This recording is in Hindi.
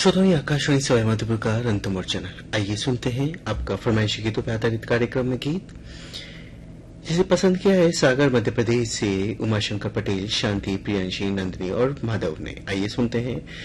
श्रोताओं, ये आकाशवाणी सवाई माधोपुर का रंतमोर चैनल। आइए सुनते हैं आपका फरमाइशी गीतों पर आधारित कार्यक्रम में गीत जिसे पसंद किया है सागर मध्य प्रदेश से उमाशंकर पटेल, शांति, प्रियांशी, नंदनी और माधव ने। आइए सुनते हैं